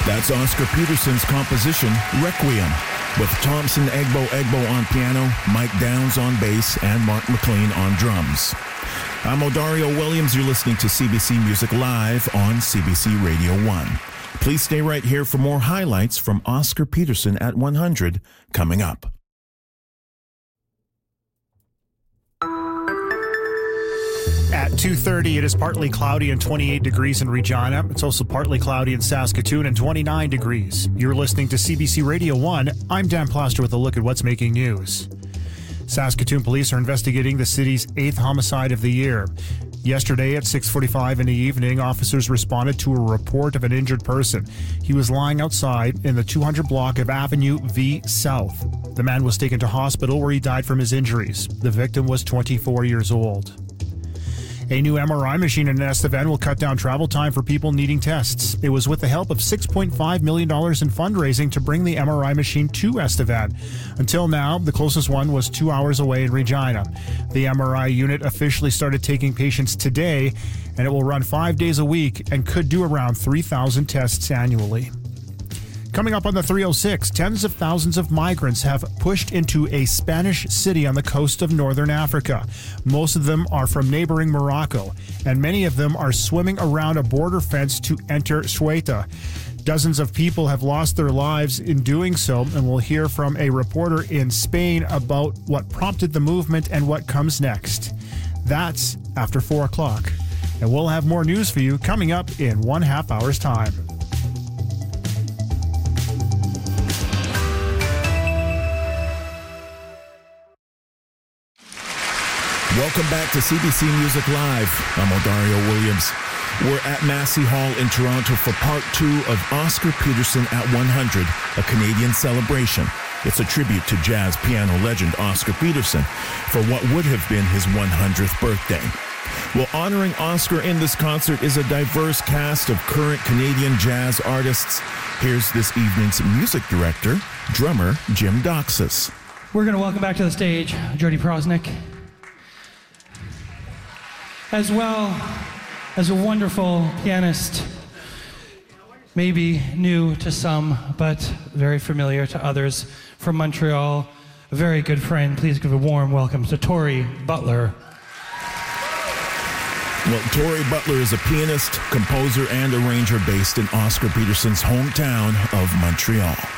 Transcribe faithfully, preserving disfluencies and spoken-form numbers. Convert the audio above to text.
That's Oscar Peterson's composition, Requiem, with Thompson Egbo Egbo on piano, Mike Downs on bass, and Mark McLean on drums. I'm Odario Williams. You're listening to C B C Music Live on C B C Radio one. Please stay right here for more highlights from Oscar Peterson at one hundred coming up. At two thirty, it is partly cloudy and twenty-eight degrees in Regina. It's also partly cloudy in Saskatoon and twenty-nine degrees. You're listening to C B C Radio one. I'm Dan Plaster with a look at what's making news. Saskatoon police are investigating the city's eighth homicide of the year. Yesterday at six forty-five in the evening, officers responded to a report of an injured person. He was lying outside in the two hundred block of Avenue V South. The man was taken to hospital where he died from his injuries. The victim was twenty-four years old. A new M R I machine in Estevan will cut down travel time for people needing tests. It was with the help of six point five million dollars in fundraising to bring the M R I machine to Estevan. Until now, the closest one was two hours away in Regina. The M R I unit officially started taking patients today, and it will run five days a week and could do around three thousand tests annually. Coming up on the three oh six, tens of thousands of migrants have pushed into a Spanish city on the coast of northern Africa. Most of them are from neighboring Morocco, and many of them are swimming around a border fence to enter Ceuta. Dozens of people have lost their lives in doing so, and we'll hear from a reporter in Spain about what prompted the movement and what comes next. That's after four o'clock, and we'll have more news for you coming up in one half hour's time. Welcome back to C B C Music Live. I'm Odario Williams. We're at Massey Hall in Toronto for part two of Oscar Peterson at one hundred, a Canadian celebration. It's a tribute to jazz piano legend Oscar Peterson for what would have been his one hundredth birthday. Well, honoring Oscar in this concert is a diverse cast of current Canadian jazz artists. Here's this evening's music director, drummer Jim Doxas. We're going to welcome back to the stage Jody Prosnick, as well as a wonderful pianist, maybe new to some, but very familiar to others, from Montreal, a very good friend. Please give a warm welcome to Tori Butler. Well, Tori Butler is a pianist, composer, and arranger based in Oscar Peterson's hometown of Montreal.